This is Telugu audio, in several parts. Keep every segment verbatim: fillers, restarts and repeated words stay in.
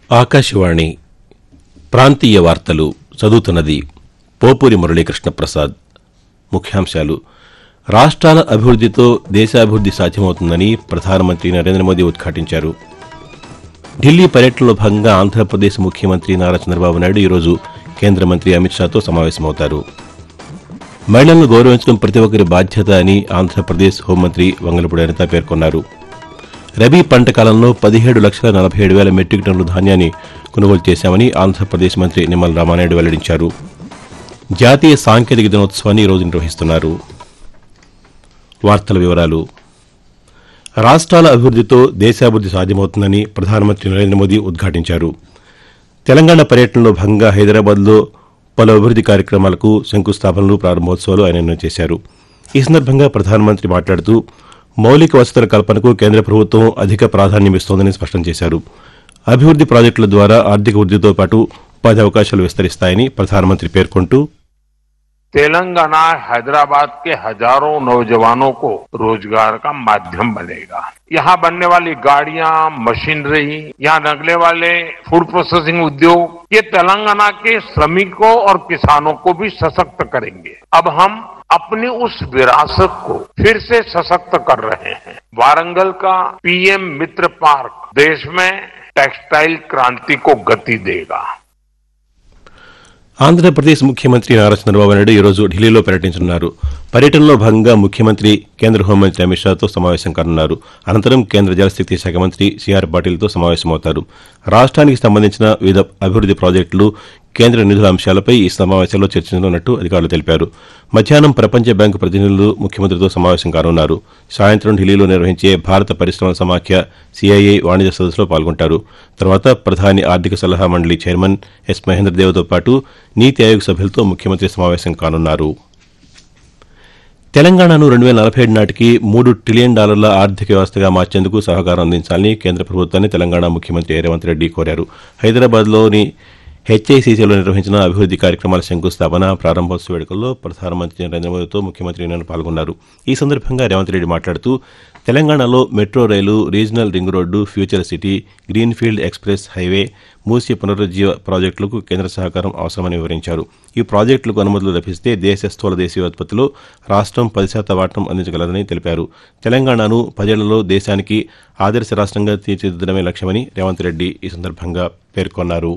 ఆకాశవాణి ప్రాంతీయ వార్తలు చదువుతున్నది పోపూరి మురళీకృష్ణ ప్రసాద్. ముఖ్యాంశాలు. రాష్ట్రాల అభివృద్దితో దేశాభివృద్ది సాధ్యమవుతుందని ప్రధానమంత్రి నరేంద్ర మోదీ ఉద్ఘాటించారు. ఢిల్లీ పర్యటనలో భాగంగా ఆంధ్రప్రదేశ్ ముఖ్యమంత్రి నారా చంద్రబాబు నాయుడు ఈరోజు కేంద్ర మంత్రి అమిత్ షాతో సమావేశమవుతారు. మహిళలను గౌరవించడం ప్రతి ఒక్కరి బాధ్యత అని ఆంధ్రప్రదేశ్ హోంమంత్రి వంగలపూడి అనిత పేర్కొన్నారు. రబీ పంట కాలంలో పదిహేడు లక్షల నలభై ఏడు వేల మెట్రిక్ టన్నుల ధాన్యాన్ని కొనుగోలు చేశామని ఆంధ్రప్రదేశ్ మంత్రి నిమ్మల రామానాయుడు వెల్లడించారు. జాతీయ సాంకేతిక దినోత్సవాన్ని ఈరోజు నిర్వహిస్తున్నారు. వార్తల వివరాలు. రాష్ట్రాల అభివృద్దితో దేశాభివృద్ది సాధ్యమవుతుందని ప్రధానమంత్రి నరేంద్ర మోదీ ఉద్ఘాటించారు. తెలంగాణ పర్యటనలో భాగంగా హైదరాబాద్లో పలు అభివృద్ది కార్యక్రమాలకు శంకుస్థాపనలు, ప్రారంభోత్సవాలు ఆయన చేశారు. ఈ సందర్భంగా ప్రధానమంత్రి మాట్లాడుతూ మౌలిక వసతుల కల్పనకు కేంద్ర ప్రభుత్వం అధిక ప్రాధాన్యమిస్తోందని స్పష్టం చేశారు. అభివృద్ది ప్రాజెక్టుల ద్వారా ఆర్థిక వృద్దితో పాటు ఉపాధి అవకాశాలు విస్తరిస్తాయని ప్రధానమంత్రి పేర్కొంటూ तेलंगाना हैदराबाद के हजारों नौजवानों को रोजगार का माध्यम बनेगा। यहाँ बनने वाली गाड़ियां, मशीनरी, यहाँ लगने वाले फूड प्रोसेसिंग उद्योग, ये तेलंगाना के श्रमिकों और किसानों को भी सशक्त करेंगे। अब हम अपनी उस विरासत को फिर से सशक्त कर रहे हैं। वारंगल का पीएम मित्र पार्क देश में टेक्सटाइल क्रांति को गति देगा। ఆంధ్రప్రదేశ్ ముఖ్యమంత్రి నారా చంద్రబాబు నాయుడు ఈరోజు ఢిల్లీలో పర్యటించనున్నారు. పర్యటనలో భాగంగా ముఖ్యమంత్రి కేంద్ర హోంమంత్రి అమిత్ షాతో సమావేశం కానున్నారు. అనంతరం కేంద్ర జలశక్తి శాఖ మంత్రి సీఆర్ పాటిల్తో సమావేశమవుతారు. రాష్ట్రానికి సంబంధించిన వివిధ అభివృద్ది ప్రాజెక్టులు, కేంద్ర నిధుల అంశాలపై ఈ సమావేశంలో చర్చించనున్నట్టు అధికారులు తెలిపారు. మధ్యాహ్నం ప్రపంచ బ్యాంకు ప్రతినిధులు ముఖ్యమంత్రితో సమావేశం కానున్నారు. సాయంత్రం ఢిల్లీలో నిర్వహించే భారత పరిశ్రమల సమాఖ్య సీఐఐ వాణిజ్య సదస్సులో పాల్గొంటారు. తర్వాత ప్రధాని ఆర్థిక సలహా మండలి చైర్మన్ ఎస్ మహేంద్రదేవ్తో పాటు నీతి ఆయోగ్ సభ్యులతో ముఖ్యమంత్రి సమావేశం కానున్నారు. తెలంగాణను రెండు వేల నలభై ఏడు నాటికి మూడు ట్రిలియన్ డాలర్ల ఆర్థిక వ్యవస్థగా మార్చేందుకు సహకారం అందించాలని కేంద్ర ప్రభుత్వాన్ని తెలంగాణ ముఖ్యమంత్రి రేవంత్ రెడ్డి కోరారు. హైదరాబాద్లోని హెచ్ఐసీసీలో నిర్వహించిన అభివృద్ది కార్యక్రమాల శంకుస్థాపన, ప్రారంభోత్సవ వేడుకల్లో ప్రధానమంత్రి నరేంద్ర మోదీతో ముఖ్యమంత్రి నిన్న పాల్గొన్నారు. ఈ సందర్భంగా రేవంత్ రెడ్డి మాట్లాడుతూ తెలంగాణలో మెట్రో రైలు, regional ring road, future city, greenfield express highway, Musi పునరుజ్జీవ ప్రాజెక్టులకు కేంద్ర సహకారం అవసరమని వివరించారు. ఈ ప్రాజెక్టులకు అనుమతులు లభిస్తే దేశ స్థూల దేశీయ ఉత్పత్తిలో రాష్ట్రం పది శాతం వాటం అందించగలదని తెలిపారు. తెలంగాణను పదేళ్లలో దేశానికి ఆదర్శ రాష్ట్రంగా తీర్చిదిద్దడమే లక్ష్యమని రేవంత్ రెడ్డి ఈ సందర్భంగా పేర్కొన్నారు.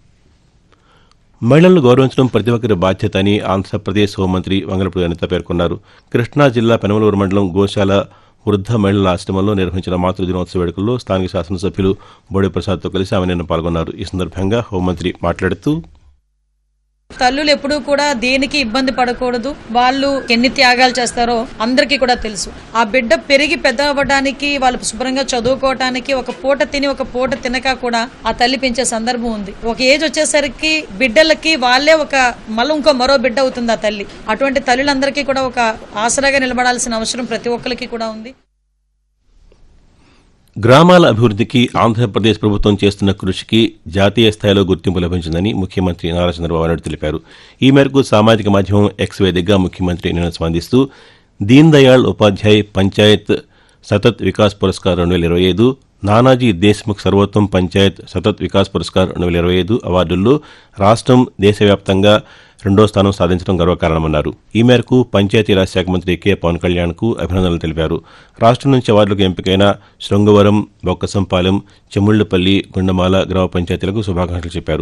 మహిళలను గౌరవించడం ప్రతి ఒక్కరి బాధ్యత అని ఆంధ్రప్రదేశ్ హోంమంత్రి వంగలపూడి అనిత పేర్కొన్నారు. కృష్ణా జిల్లా పెనమలూరు మండలం గోశాల వృద్ధ మహిళల ఆశ్రమంలో నిర్వహించిన మాతృ దినోత్సవ వేడుకల్లో స్థానిక శాసనసభ్యులు బోడే ప్రసాద్తో కలిసి ఆమె నిన్న పాల్గొన్నారు. ఈ సందర్భంగా హోంమంత్రి మాట్లాడుతూ తల్లులు ఎప్పుడూ కూడా దేనికి ఇబ్బంది పడకూడదు. వాళ్ళు ఎన్ని త్యాగాలు చేస్తారో అందరికీ కూడా తెలుసు. ఆ బిడ్డ పెరిగి పెద్ద అవ్వడానికి, వాళ్ళు శుభ్రంగా చదువుకోవటానికి, ఒక పూట తిని ఒక పూట తినక కూడా ఆ తల్లి పెంచే సందర్భం ఉంది. ఒక ఏజ్ వచ్చేసరికి బిడ్డలకి వాళ్ళే ఒక మళ్ళీ ఇంకో మరో బిడ్డ అవుతుంది ఆ తల్లి. అటువంటి తల్లులందరికీ కూడా ఒక ఆసరాగా నిలబడాల్సిన అవసరం ప్రతి ఒక్కరికి కూడా ఉంది. గ్రామాల అభివృద్దికి ఆంధ్రప్రదేశ్ ప్రభుత్వం చేస్తున్న కృషికి జాతీయ స్థాయిలో గుర్తింపు లభించిందని ముఖ్యమంత్రి నారా చంద్రబాబు నాయుడు తెలిపారు. ఈ మేరకు సామాజిక మాధ్యమం ఎక్స్ వేదికగా ముఖ్యమంత్రి నిన్న స్పందిస్తూ దీన్ దయాళ్ ఉపాధ్యాయ్ పంచాయత్ సతత్ వికాస్ పురస్కార్ రెండు వేల ఇరవై ఐదు, నానాజీ దేశ్ముఖ్ సర్వోత్తమ్ పంచాయత్ సతత్ వికాస్ పురస్కార్ రెండు వేల ఇరవై ఐదు అవార్డుల్లో రాష్ట్రం దేశవ్యాప్తంగా రెండో స్థానం సాధించడం గర్వకారణమన్నారు. ఈ మేరకు పంచాయతీరాజ్ శాఖ మంత్రి కె పవన్ కళ్యాణ్కు అభినందనలు తెలిపారు. రాష్ట్రం నుంచి అవార్డులకు ఎంపికైన శృంగవరం, బొక్కసంపాలెం, చెముళ్లపల్లి, గుండమాల గ్రామ పంచాయతీలకు శుభాకాంక్షలు చెప్పారు.